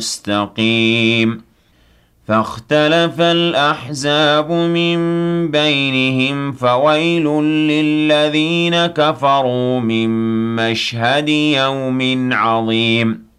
مستقيم فاختلف الأحزاب من بينهم فويل للذين كفروا من مشهد يوم عظيم